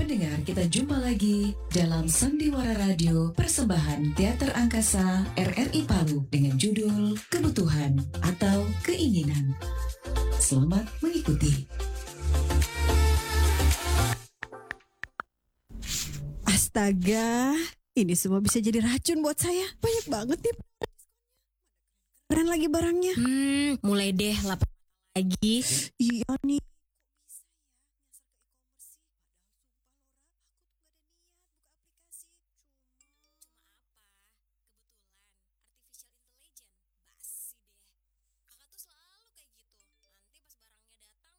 pendengar, kita jumpa lagi dalam Sandiwara Radio Persembahan Teater Angkasa RRI Palu dengan judul Kebutuhan atau Keinginan. Selamat mengikuti. Astaga, ini semua bisa jadi racun buat saya. Banyak banget nih. Keren lagi barangnya. Mulai deh lapar lagi. Iya nih,